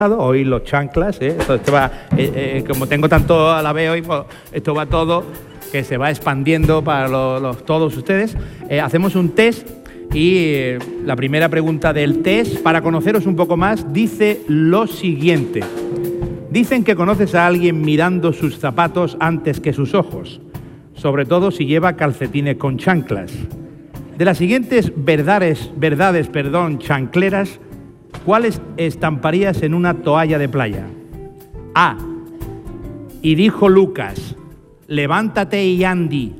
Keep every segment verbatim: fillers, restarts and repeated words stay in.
Hoy los chanclas, ¿eh? Esto, esto va, eh, eh, como tengo tanto a la vez hoy, pues esto va todo, que se va expandiendo para los, los, todos ustedes. Eh, hacemos un test y eh, la primera pregunta del test, para conoceros un poco más, dice lo siguiente. Dicen que conoces a alguien mirando sus zapatos antes que sus ojos, sobre todo si lleva calcetines con chanclas. De las siguientes verdades, verdades, perdón, chancleras, ¿cuáles estamparías en una toalla de playa? A. Y dijo Lucas, levántate y Andy.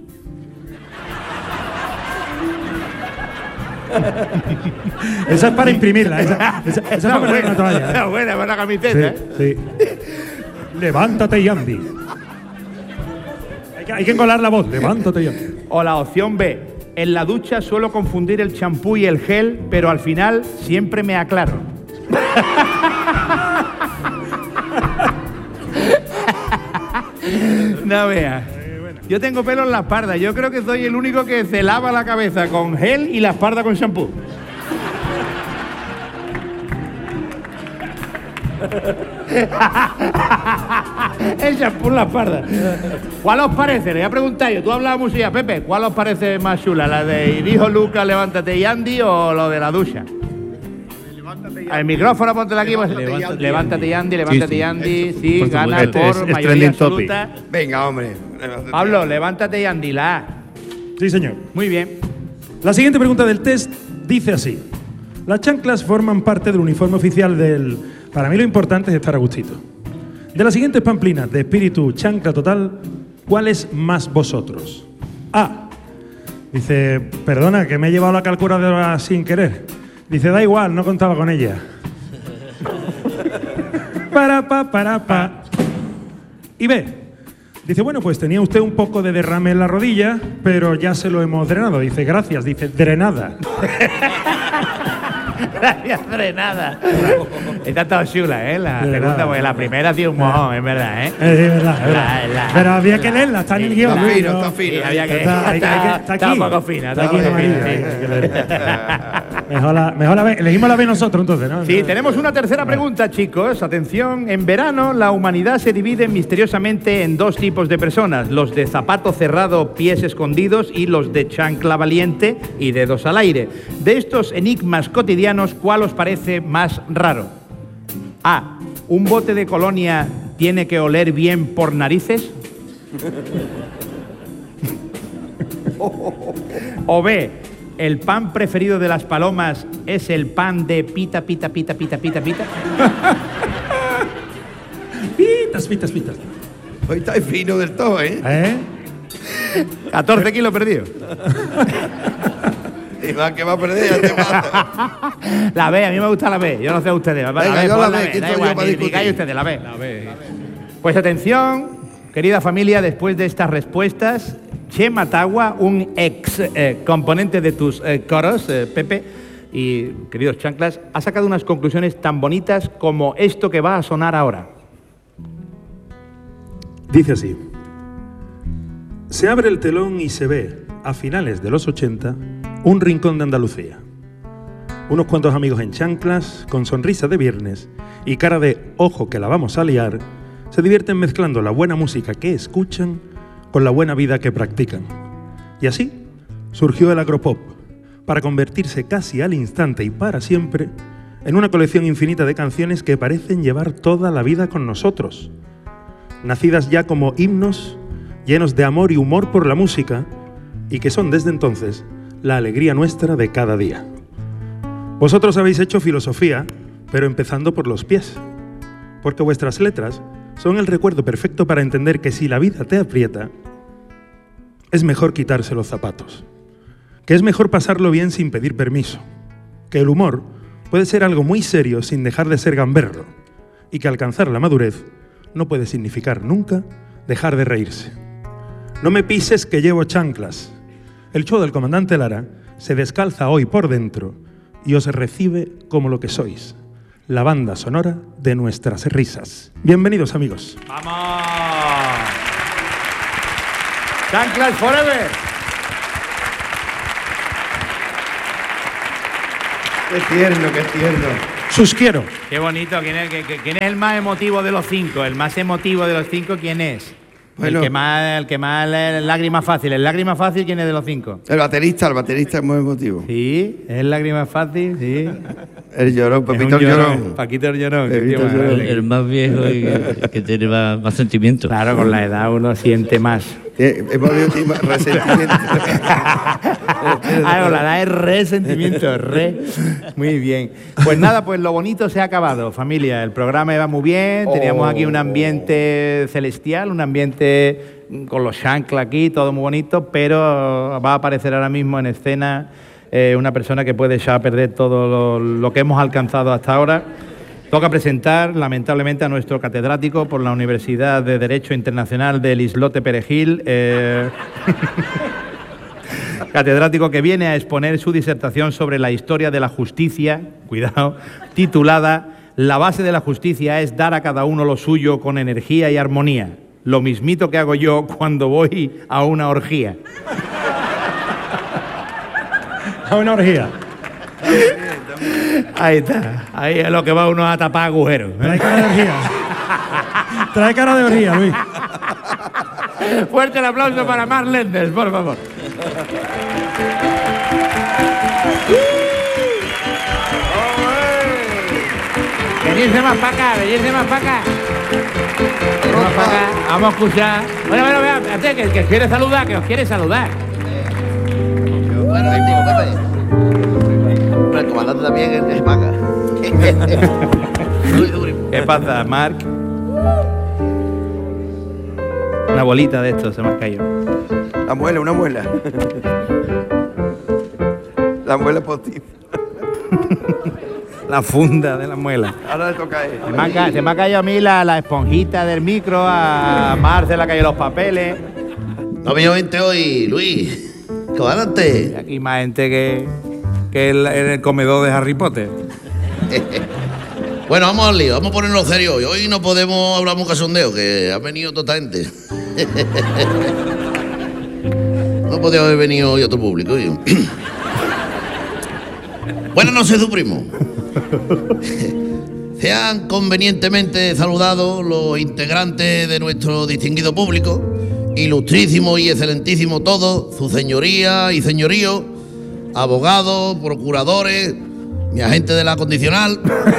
Esa es para imprimirla. Esa, esa, esa es para poner una toalla. Es buena, buena camiseta. Sí, ¿eh? Sí. Levántate y Andy. Hay que, hay que engolar la voz. Levántate y Andy. O la opción B. En la ducha suelo confundir el champú y el gel, pero al final siempre me aclaro. No veas. Yo tengo pelo en la espalda. Yo creo que soy el único que se lava la cabeza con gel y la espalda con champú. El champú en la espalda. ¿Cuál os parece? Le voy a preguntar yo. Tú hablabas música, Pepe. ¿Cuál os parece más chula? ¿La de dijo Lucas, levántate y Andy o lo de la ducha? Levántate y Andy. El micrófono, póntelo aquí. Levántate, pues, levántate, levántate y Andy, levántate y Andy. Sí, sí, sí, gana por es, es mayoría absoluta. Topic. Venga, hombre. Pablo, levántate y Andy, la A. Sí, señor. Muy bien. La siguiente pregunta del test dice así. Las chanclas forman parte del uniforme oficial del... Para mí lo importante es estar a gustito. De las siguientes pamplinas de espíritu chancla total, ¿cuál es más vosotros? A. Dice, perdona, que me he llevado la calculadora sin querer. Dice, da igual, no contaba con ella. Para, pa, para, pa. Y B. Dice, bueno, pues tenía usted un poco de derrame en la rodilla, pero ya se lo hemos drenado. Dice, gracias. Dice, drenada. Gracias, drenada. Está todo chula, ¿eh? La segunda, porque la primera tiene un mojón, es verdad, ¿eh? Es verdad, es verdad. La, la, Pero había que leerla, está en el guión. Está fino, está fino. Sí, había que, está, está, está, está, está aquí. un poco fina, está, está un poco aquí, fina. Sí. Mejor la, mejor la ve, elegimos la B nosotros entonces, ¿no? Sí, tenemos una tercera pregunta, chicos. Atención, en verano la humanidad se divide misteriosamente en dos tipos de personas. Los de zapato cerrado, pies escondidos y los de chancla valiente y dedos al aire. De estos enigmas cotidianos, ¿cuál os parece más raro? A. ¿Un bote de colonia tiene que oler bien por narices? O B. ¿El pan preferido de las palomas es el pan de pita, pita, pita, pita, pita, pita? Pitas, pitas, pitas. Hoy está fino del todo, ¿eh? ¿Eh? catorce kilos perdidos. Y más que va a perder, ya te mata. La B, a mí me gusta la B. Yo no sé ustedes. La Venga, B, yo la pon B, B. ¿quién Da soy yo igual, para ni discutir? digáis ustedes, la B. La B. Pues atención, querida familia, después de estas respuestas, Chema Tagua, un ex eh, componente de tus eh, coros, eh, Pepe, y queridos chanclas, ha sacado unas conclusiones tan bonitas como esto que va a sonar ahora. Dice así. Se abre el telón y se ve, a finales de los ochenta, un rincón de Andalucía. Unos cuantos amigos en chanclas, con sonrisa de viernes y cara de ojo que la vamos a liar, se divierten mezclando la buena música que escuchan con la buena vida que practican. Y así surgió el agropop, para convertirse casi al instante y para siempre en una colección infinita de canciones que parecen llevar toda la vida con nosotros. Nacidas ya como himnos, llenos de amor y humor por la música, y que son desde entonces la alegría nuestra de cada día. Vosotros habéis hecho filosofía, pero empezando por los pies, porque vuestras letras son el recuerdo perfecto para entender que si la vida te aprieta, es mejor quitarse los zapatos, que es mejor pasarlo bien sin pedir permiso, que el humor puede ser algo muy serio sin dejar de ser gamberro, y que alcanzar la madurez no puede significar nunca dejar de reírse. No me pises que llevo chanclas. El show del comandante Lara se descalza hoy por dentro y os recibe como lo que sois, la banda sonora de nuestras risas. Bienvenidos, amigos. ¡Vamos! ¡Chanclas forever! Qué tierno, qué tierno. Sus quiero. Qué bonito. ¿Quién es, qué- qué- quién es el más emotivo de los cinco? El más emotivo de los cinco, ¿quién es? Bueno. El que más, el que más eh, lágrima fácil. ¿El lágrima fácil quién es de los cinco? El baterista, el baterista es muy emotivo. Sí, es lágrima fácil, sí. El llorón, Es Pepito un el llorón. Paquito el llorón. qué Pepito tío el más llorón. alegre. El más viejo y que, que tiene más, más sentimiento. Claro, con la edad uno siente más. Eh, Hemos habido resentimiento. Ah, con la edad es resentimiento, re. Muy bien. Pues nada, pues lo bonito se ha acabado, familia. El programa iba muy bien. Teníamos aquí un ambiente celestial, un ambiente con los chanclas aquí, todo muy bonito, pero va a aparecer ahora mismo en escena eh, una persona que puede echar a perder todo lo, lo que hemos alcanzado hasta ahora. Toca presentar, lamentablemente, a nuestro catedrático por la Universidad de Derecho Internacional del Islote Perejil, eh, catedrático que viene a exponer su disertación sobre la historia de la justicia, cuidado, titulada La base de la justicia es dar a cada uno lo suyo con energía y armonía, lo mismito que hago yo cuando voy a una orgía. A una orgía. Ahí está, ahí es lo que va uno a tapar agujeros. ¿eh? Trae cara de orgía. Trae cara de orgía, Luis. Fuerte el aplauso para Marc Lenders, por favor. Venirse más para acá, venirse más para acá. Más para acá. Vamos a escuchar. Bueno, bueno, vea, espérate, que, que os quiere saludar, que os quiere saludar. Bueno, digo, Pepe. Pero el comandante también es, es paga. ¿Qué pasa, Marc? Una bolita de esto se me ha caído. La muela, una muela. La muela postiza. La funda de la muela. Ahora le toca a él. Se me ha, ca- se me ha caído a mí la, la esponjita del micro, a Mar se le ha caído los papeles. No veo gente hoy, Luis. Y Comandante. aquí más gente que, que el- en el comedor de Harry Potter. Bueno, vamos al lío, vamos a ponernos serios hoy. Hoy no podemos hablar un casondeo, que ha venido toda esta gente. No podía haber venido hoy otro público. Oye. Buenas noches, su primo. Sean convenientemente saludados los integrantes de nuestro distinguido público, ilustrísimo y excelentísimo todos, su señoría y señorío, abogados, procuradores, mi agente de la condicional,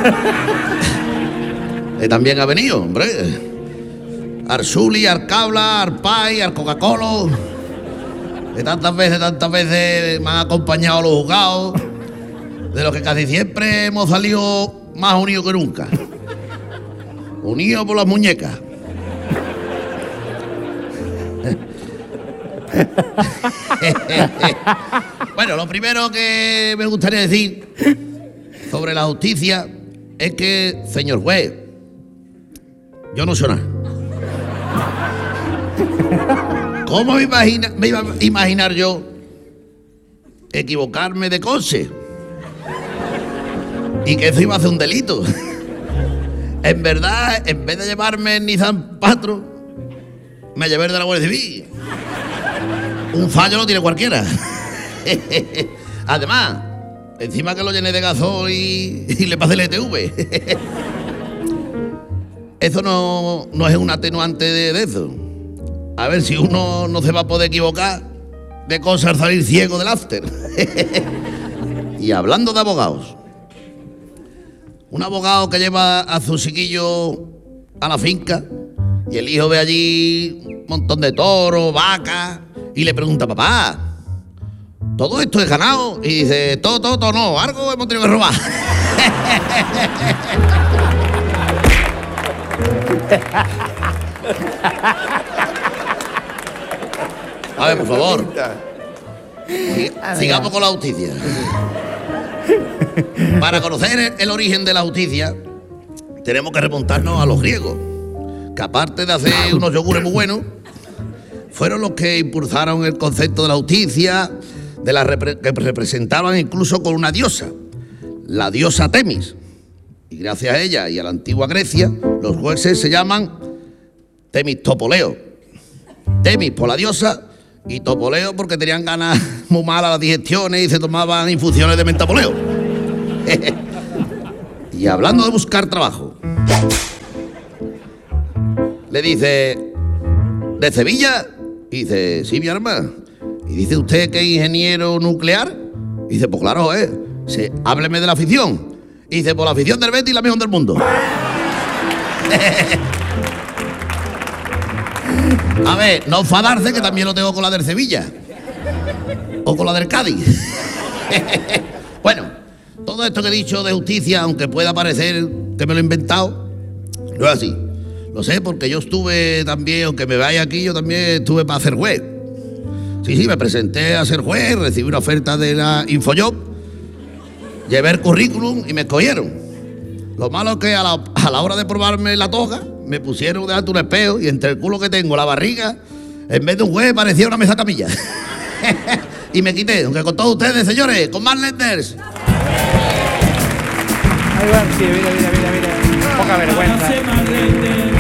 que también ha venido, hombre. Arsuli, Arcabla, Arpay, Arcoca-Colo, que tantas veces, tantas veces me han acompañado a los juzgados, de los que casi siempre hemos salido más unidos que nunca. Unidos por las muñecas. Bueno, lo primero que me gustaría decir sobre la justicia es que, señor juez, yo no soy nada. ¿Cómo me, imagina, me iba a imaginar yo equivocarme de coche? Y que eso iba a ser un delito. En verdad, en vez de llevarme en Nissan Patro, me llevé el de la Guardia Civil. Un fallo lo tiene cualquiera. Además, encima que lo llené de gasoil y, y le pasé el E T V. Eso no, no es un atenuante de, de eso. A ver si uno no se va a poder equivocar de cosas al salir ciego del after. Y hablando de abogados, un abogado que lleva a su chiquillo a la finca y el hijo ve allí un montón de toros, vacas, y le pregunta, papá, ¿todo esto es ganado? Y dice, todo, todo, todo no, algo hemos tenido que robar. A ver, por favor, sig- sigamos con la justicia. Para conocer el, el origen de la justicia, tenemos que remontarnos a los griegos, que aparte de hacer unos yogures muy buenos, fueron los que impulsaron el concepto de la justicia, de la repre- que representaban incluso con una diosa, la diosa Temis. Y gracias a ella y a la antigua Grecia, los jueces se llaman Temistopoleo. Temis por la diosa y Topoleo porque tenían ganas muy malas las digestiones y se tomaban infusiones de mentapoleo. Y Y hablando de buscar trabajo, le dice, ¿de Sevilla? Y dice, sí, mi arma. Y dice, ¿usted que es ingeniero nuclear? Y dice, pues claro, ¿eh? Dice, hábleme de la afición. Y dice, pues la afición del Betis, la mejor del mundo. A ver, no enfadarse, que también lo tengo con la del Sevilla. O con la del Cádiz. Bueno, todo esto que he dicho de justicia, aunque pueda parecer que me lo he inventado, no es así. Lo sé porque yo estuve también, aunque me vaya aquí, yo también estuve para hacer juez. Sí, sí, me presenté a ser juez, recibí una oferta de la Infojob, llevé el currículum y me escogieron. Lo malo es que a la, a la hora de probarme la toga, me pusieron delante un espejo y entre el culo que tengo, la barriga, en vez de un juez parecía una mesa camilla. Y me quité, aunque con todos ustedes, señores, con más Lenders. Ahí va, sí, mira, mira, mira, mira. Poca vergüenza.